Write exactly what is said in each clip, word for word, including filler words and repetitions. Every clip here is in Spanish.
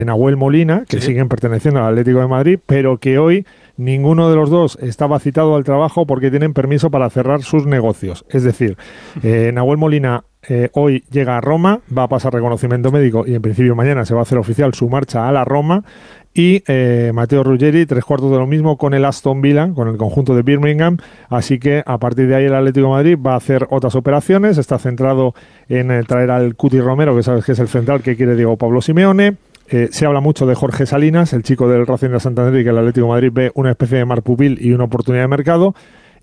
Nahuel Molina, que sí. siguen perteneciendo al Atlético de Madrid, pero que hoy ninguno de los dos estaba citado al trabajo porque tienen permiso para cerrar sus negocios. Es decir, eh, Nahuel Molina eh, hoy llega a Roma, va a pasar reconocimiento médico y en principio mañana se va a hacer oficial su marcha a la Roma. Y eh, Matteo Ruggeri, tres cuartos de lo mismo con el Aston Villa, con el conjunto de Birmingham. Así que a partir de ahí el Atlético de Madrid va a hacer otras operaciones. Está centrado en eh, traer al Cuti Romero, que sabes que es el central que quiere Diego Pablo Simeone. Eh, se habla mucho de Jorge Salinas, el chico del Racing de Santander, y que el Atlético de Madrid ve una especie de Marpupil y una oportunidad de mercado.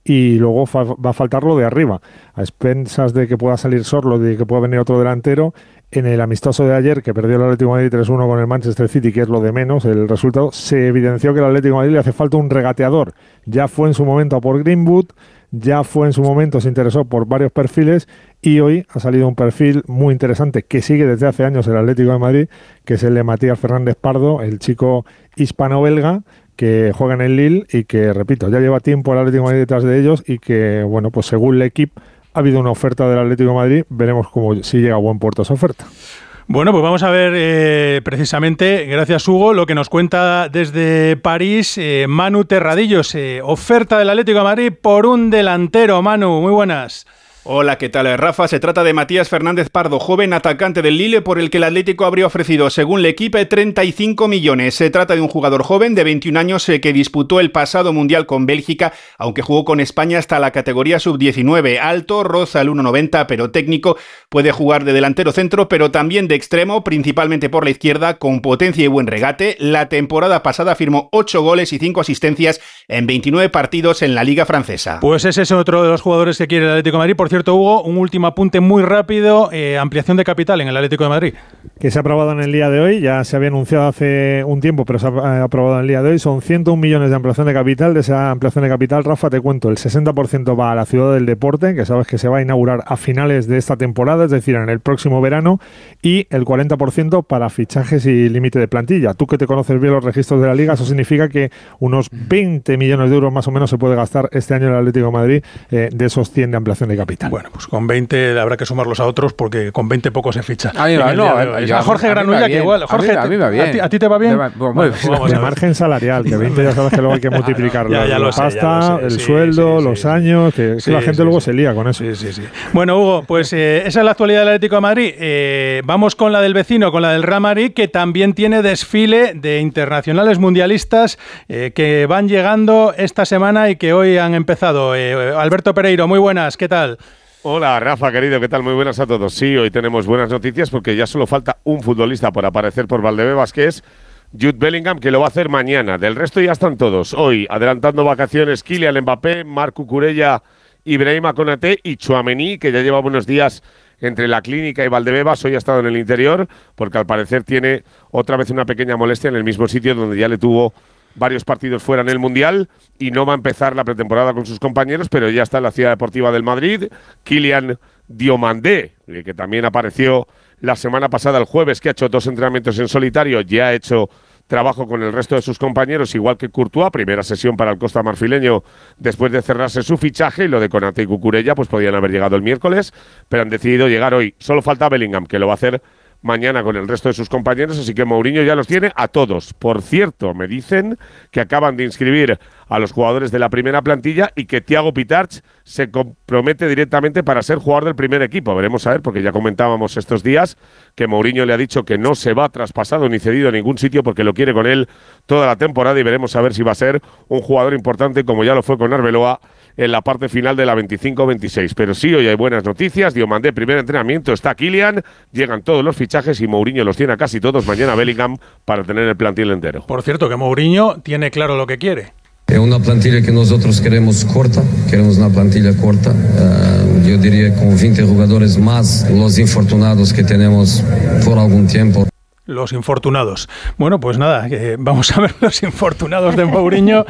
Y luego fa- va a faltar lo de arriba, a expensas de que pueda salir Sorlo, de que pueda venir otro delantero. En el amistoso de ayer, que perdió el Atlético de Madrid tres uno con el Manchester City, que es lo de menos, el resultado, se evidenció que el Atlético de Madrid le hace falta un regateador. Ya fue en su momento a por Greenwood, ya fue en su momento, se interesó por varios perfiles, y hoy ha salido un perfil muy interesante que sigue desde hace años el Atlético de Madrid, que es el de Matías Fernández Pardo, el chico hispano-belga, que juega en el Lille y que, repito, ya lleva tiempo el Atlético de Madrid detrás de ellos y que, bueno, pues según el equipo ha habido una oferta del Atlético de Madrid, veremos cómo si llega a buen puerto esa oferta. Bueno, pues vamos a ver eh, precisamente, gracias Hugo, lo que nos cuenta desde París eh, Manu Terradillos, eh, oferta del Atlético de Madrid por un delantero. Manu, muy buenas. Hola, ¿qué tal, Rafa? Se trata de Matías Fernández Pardo, joven atacante del Lille, por el que el Atlético habría ofrecido, según el equipo, treinta y cinco millones. Se trata de un jugador joven de veintiún años eh, que disputó el pasado Mundial con Bélgica, aunque jugó con España hasta la categoría sub diecinueve. Alto, roza el uno noventa, pero técnico, puede jugar de delantero centro, pero también de extremo, principalmente por la izquierda, con potencia y buen regate. La temporada pasada firmó ocho goles y cinco asistencias en veintinueve partidos en la Liga Francesa. Pues ese es otro de los jugadores que quiere el Atlético de Madrid. Por cierto, Hugo, un último apunte muy rápido, eh, ampliación de capital en el Atlético de Madrid. Que se ha aprobado en el día de hoy, ya se había anunciado hace un tiempo, pero se ha aprobado en el día de hoy, son ciento un millones de ampliación de capital. De esa ampliación de capital, Rafa, te cuento, el sesenta por ciento va a la Ciudad del Deporte, que sabes que se va a inaugurar a finales de esta temporada, es decir, en el próximo verano, y el cuarenta por ciento para fichajes y límite de plantilla. Tú que te conoces bien los registros de la Liga, eso significa que unos veinte millones de euros más o menos se puede gastar este año el Atlético de Madrid eh, de esos cien de ampliación de capital. Bueno, pues con veinte habrá que sumarlos a otros porque con veinte poco se ficha. A mí va, no, a, a Jorge Granulla, que igual. Jorge, a mí, a mí me va bien. ¿A ti, a ti te va bien? Va, bueno, bueno, bueno, de margen salarial, que veinte ya sabes que luego hay que multiplicarlo. Ya, ya la lo sé, pasta, ya lo sé. el Sí, sueldo, sí, los sí, años, que, que sí, la gente sí, luego sí. se lía con eso. Sí, sí, sí. Bueno, Hugo, pues eh, esa es la actualidad del Atlético de Madrid. Eh, vamos con la del vecino, con la del Real Madrid, que también tiene desfile de internacionales mundialistas eh, que van llegando esta semana y que hoy han empezado. Eh, Alberto Pereiro, muy buenas, ¿qué tal? Hola Rafa, querido, ¿qué tal? Muy buenas a todos. Sí, hoy tenemos buenas noticias porque ya solo falta un futbolista por aparecer por Valdebebas, que es Jude Bellingham, que lo va a hacer mañana. Del resto ya están todos. Hoy, adelantando vacaciones, Kylian Mbappé, Marc Cucurella, Ibrahima Konaté y Tchouaméni, que ya lleva unos días entre la clínica y Valdebebas. Hoy ha estado en el interior porque al parecer tiene otra vez una pequeña molestia en el mismo sitio donde ya le tuvo varios partidos fuera en el Mundial y no va a empezar la pretemporada con sus compañeros, pero ya está en la Ciudad Deportiva del Madrid. Kylian Diomandé, que también apareció la semana pasada, el jueves, que ha hecho dos entrenamientos en solitario, ya ha hecho trabajo con el resto de sus compañeros, igual que Courtois, primera sesión para el Costa Marfileño después de cerrarse su fichaje, y lo de Konaté y Cucurella pues podían haber llegado el miércoles, pero han decidido llegar hoy. Solo falta Bellingham, que lo va a hacer mañana con el resto de sus compañeros, así que Mourinho ya los tiene a todos. Por cierto, me dicen que acaban de inscribir a los jugadores de la primera plantilla y que Thiago Pitarch se compromete directamente para ser jugador del primer equipo. Veremos a ver, porque ya comentábamos estos días que Mourinho le ha dicho que no se va traspasado ni cedido a ningún sitio porque lo quiere con él toda la temporada, y veremos a ver si va a ser un jugador importante como ya lo fue con Arbeloa en la parte final de la veinticinco veintiséis. Pero sí, hoy hay buenas noticias. Diomandé, primer entrenamiento, está Kylian, llegan todos los fichajes y Mourinho los tiene a casi todos. Mañana Bellingham para tener el plantel entero. Por cierto, que Mourinho tiene claro lo que quiere. Es una plantilla que nosotros queremos corta, queremos una plantilla corta, uh, yo diría con veinte jugadores más los infortunados que tenemos por algún tiempo. Los infortunados. Bueno, pues nada, eh, vamos a ver los infortunados de Mourinho.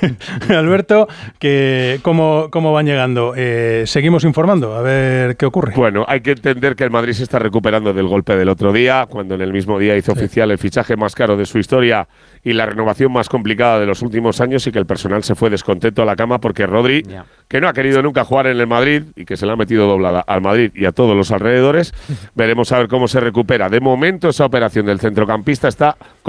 Alberto, que cómo, cómo van llegando. Eh, seguimos informando, a ver qué ocurre. Bueno, hay que entender que el Madrid se está recuperando del golpe del otro día, cuando en el mismo día hizo sí. oficial el fichaje más caro de su historia y la renovación más complicada de los últimos años, y que el personal se fue descontento a la cama porque Rodri, yeah. que no ha querido nunca jugar en el Madrid y que se le ha metido doblada al Madrid y a todos los alrededores, veremos a ver cómo se recupera. De momento esa operación del centrocampista está